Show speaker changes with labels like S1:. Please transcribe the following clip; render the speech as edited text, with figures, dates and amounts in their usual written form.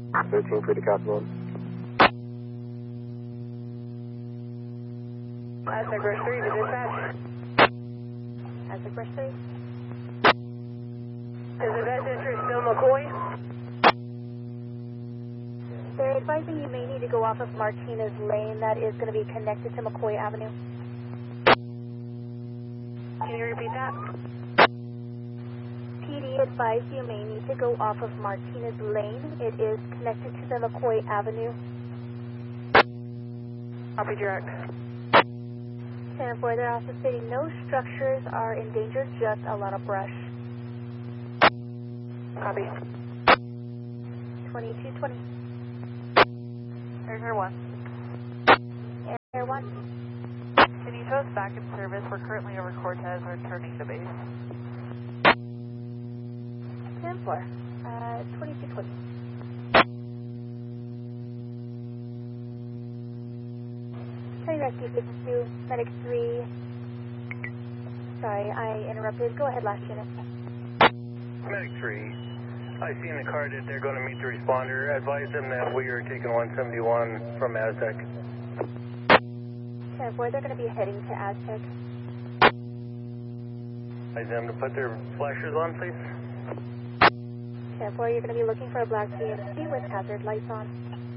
S1: 13 for the Capital.
S2: Aztec Rush 3 to dispatch.
S3: Aztec Rush 3.
S2: Is the best interest still McCoy?
S3: They're advising you may need to go off of Martinez Lane. That is going to be connected to McCoy Avenue.
S2: Can you repeat that?
S3: PD advised you may need to go off of Martinez Lane. It is connected to the McCoy Avenue.
S2: Copy direct.
S3: 10-4, they're also stating no structures are endangered, just a lot of brush.
S2: Copy.
S3: 2220.
S2: Air 1.
S3: Air 1.
S2: Can you tow us back in service? We're currently over Cortez, returning to base.
S3: 10-4. 2220. Train Rescue 52, Medic 3. Sorry, I interrupted. Go ahead, last unit.
S4: Medic 3. I seen the car that they're going to meet the responder. Advise them that we are taking 171 from Aztec.
S3: 10-4, they're going to be heading to Aztec.
S4: Advise them to put their flashers on, please.
S3: 10-4, you're going to be looking for a black GMC with hazard lights on.